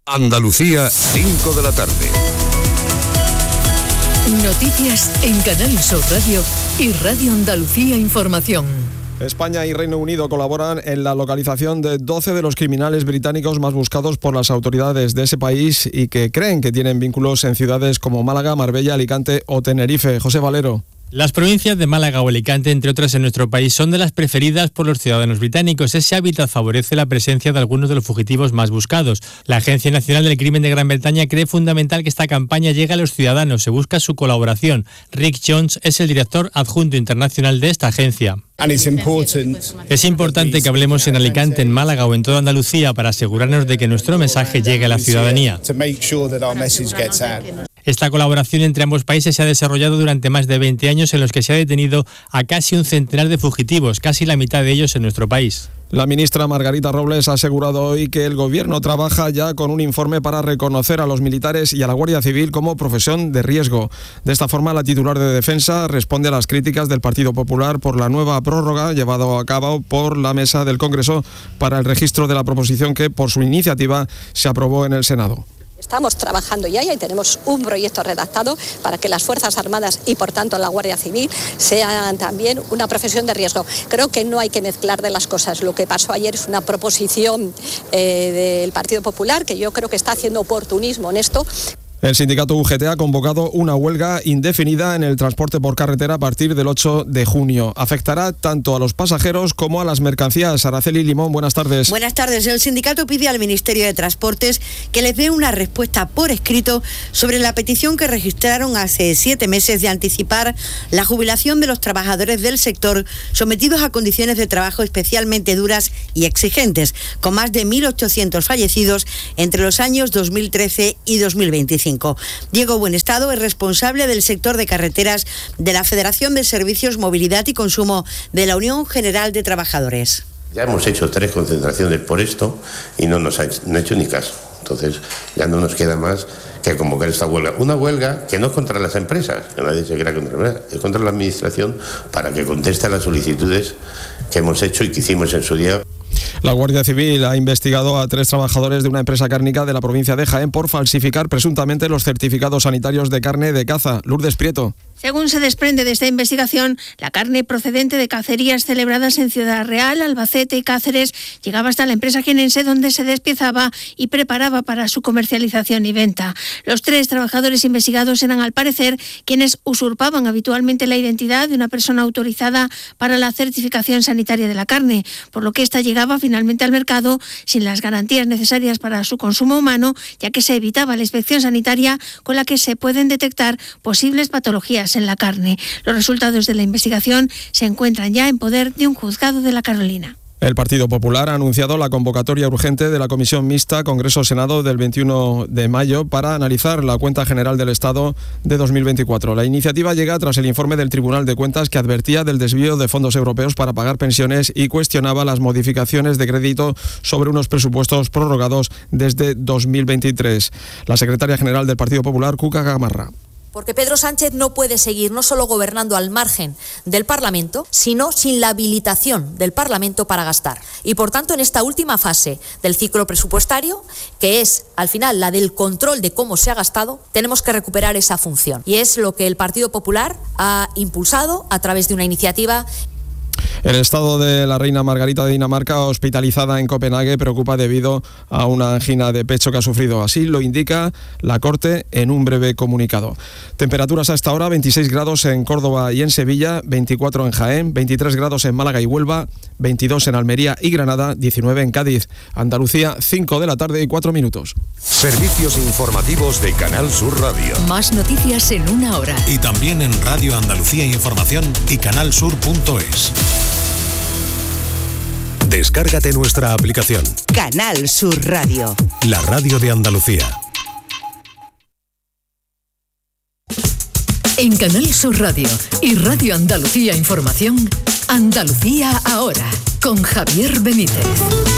Andalucía, 5 de la tarde. Noticias en Canal Sur Radio y Radio Andalucía Información. España y Reino Unido colaboran en la localización de 12 de los criminales británicos más buscados por las autoridades de ese país y que creen que tienen vínculos en ciudades como Málaga, Marbella, Alicante o Tenerife. José Valero. Las provincias de Málaga o Alicante, entre otras en nuestro país, son de las preferidas por los ciudadanos británicos. Ese hábitat favorece la presencia de algunos de los fugitivos más buscados. La Agencia Nacional del Crimen de Gran Bretaña cree fundamental que esta campaña llegue a los ciudadanos. Se busca su colaboración. Rick Jones es el director adjunto internacional de esta agencia. Es importante que hablemos en Alicante, en Málaga o en toda Andalucía para asegurarnos de que nuestro mensaje llegue a la ciudadanía. Esta colaboración entre ambos países se ha desarrollado durante más de 20 años en los que se ha detenido a casi un centenar de fugitivos, casi la mitad de ellos en nuestro país. La ministra Margarita Robles ha asegurado hoy que el Gobierno trabaja ya con un informe para reconocer a los militares y a la Guardia Civil como profesión de riesgo. De esta forma, la titular de Defensa responde a las críticas del Partido Popular por la nueva prórroga llevada a cabo por la Mesa del Congreso para el registro de la proposición que, por su iniciativa, se aprobó en el Senado. Estamos trabajando ya y tenemos un proyecto redactado para que las Fuerzas Armadas y, por tanto, la Guardia Civil sean también una profesión de riesgo. Creo que no hay que mezclar de las cosas. Lo que pasó ayer es una proposición del Partido Popular que yo creo que está haciendo oportunismo en esto. El sindicato UGT ha convocado una huelga indefinida en el transporte por carretera a partir del 8 de junio. Afectará tanto a los pasajeros como a las mercancías. Araceli Limón, buenas tardes. Buenas tardes. El sindicato pide al Ministerio de Transportes que les dé una respuesta por escrito sobre la petición que registraron hace 7 meses de anticipar la jubilación de los trabajadores del sector sometidos a condiciones de trabajo especialmente duras y exigentes, con más de 1.800 fallecidos entre los años 2013 y 2025. Diego Buenestado es responsable del sector de carreteras de la Federación de Servicios, Movilidad y Consumo de la Unión General de Trabajadores. Ya hemos hecho 3 concentraciones por esto y no nos han hecho ni caso. Entonces ya no nos queda más que convocar esta huelga. Una huelga que no es contra las empresas, que nadie se quiera contra, es contra la Administración para que conteste a las solicitudes que hemos hecho y que hicimos en su día. La Guardia Civil ha investigado a 3 trabajadores de una empresa cárnica de la provincia de Jaén por falsificar presuntamente los certificados sanitarios de carne de caza. Lourdes Prieto. Según se desprende de esta investigación, la carne procedente de cacerías celebradas en Ciudad Real, Albacete y Cáceres llegaba hasta la empresa jienense donde se despiezaba y preparaba para su comercialización y venta. Los 3 trabajadores investigados eran, al parecer, quienes usurpaban habitualmente la identidad de una persona autorizada para la certificación sanitaria de la carne, por lo que esta llegaba finalmente al mercado sin las garantías necesarias para su consumo humano, ya que se evitaba la inspección sanitaria con la que se pueden detectar posibles patologías en la carne. Los resultados de la investigación se encuentran ya en poder de un juzgado de La Carolina. El Partido Popular ha anunciado la convocatoria urgente de la Comisión Mixta Congreso-Senado del 21 de mayo para analizar la Cuenta General del Estado de 2024. La iniciativa llega tras el informe del Tribunal de Cuentas que advertía del desvío de fondos europeos para pagar pensiones y cuestionaba las modificaciones de crédito sobre unos presupuestos prorrogados desde 2023. La secretaria general del Partido Popular, Cuca Gamarra. Porque Pedro Sánchez no puede seguir no solo gobernando al margen del Parlamento, sino sin la habilitación del Parlamento para gastar. Y por tanto, en esta última fase del ciclo presupuestario, que es al final la del control de cómo se ha gastado, tenemos que recuperar esa función. Y es lo que el Partido Popular ha impulsado a través de una iniciativa. El estado de la reina Margarita de Dinamarca, hospitalizada en Copenhague, preocupa debido a una angina de pecho que ha sufrido. Así lo indica la Corte en un breve comunicado. Temperaturas a esta hora: 26 grados en Córdoba y en Sevilla, 24 en Jaén, 23 grados en Málaga y Huelva, 22 en Almería y Granada, 19 en Cádiz. Andalucía, 5 de la tarde y 4 minutos. Servicios informativos de Canal Sur Radio. Más noticias en una hora. Y también en Radio Andalucía Información y canalsur.es. Descárgate nuestra aplicación. Canal Sur Radio. La radio de Andalucía. En Canal Sur Radio y Radio Andalucía Información, Andalucía ahora, con Javier Benítez.